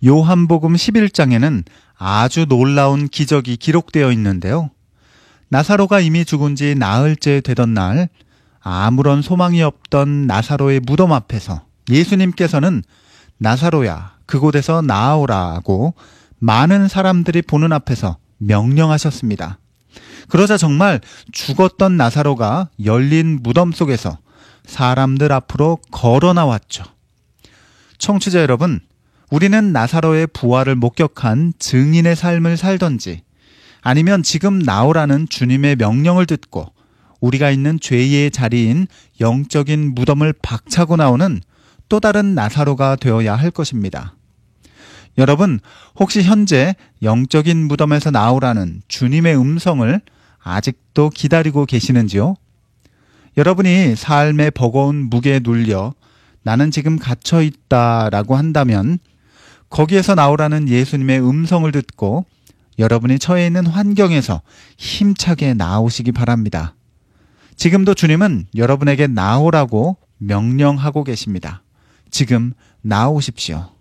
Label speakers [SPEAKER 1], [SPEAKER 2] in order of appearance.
[SPEAKER 1] 요한복음 11장에는 아주 놀라운 기적이 기록되어 있는데요. 나사로가 이미 죽은 지 나흘째 되던 날, 아무런 소망이 없던 나사로의 무덤 앞에서 예수님께서는 나사로야, 그곳에서 나아오라고 많은 사람들이 보는 앞에서 명령하셨습니다. 그러자 정말 죽었던 나사로가 열린 무덤 속에서 사람들 앞으로 걸어 나왔죠. 청취자 여러분, 우리는 나사로의 부활을 목격한 증인의 삶을 살던지 아니면 지금 나오라는 주님의 명령을 듣고 우리가 있는 죄의 자리인 영적인 무덤을 박차고 나오는 또 다른 나사로가 되어야 할 것입니다. 여러분, 혹시 현재 영적인 무덤에서 나오라는 주님의 음성을 아직도 기다리고 계시는지요? 여러분이 삶의 버거운 무게에 눌려 나는 지금 갇혀있다라고 한다면 거기에서 나오라는 예수님의 음성을 듣고 여러분이 처해 있는 환경에서 힘차게 나오시기 바랍니다. 지금도 주님은 여러분에게 나오라고 명령하고 계십니다. 지금 나오십시오.